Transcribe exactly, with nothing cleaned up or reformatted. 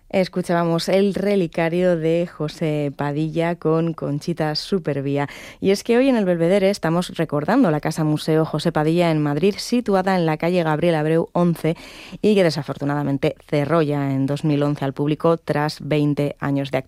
Escuchábamos El relicario de José Padilla con Conchita Supervía. Y es que hoy en el Belvedere estamos recordando la Casa Museo José Padilla en Madrid, situada en la calle Gabriel Abreu once y que desafortunadamente cerró ya en dos mil once al público tras veinte años de actividad.